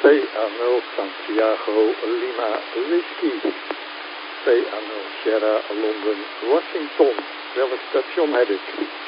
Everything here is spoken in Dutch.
CA0 Santiago Lima Whiskey. CA0 Sierra London Washington. Welk station heb ik?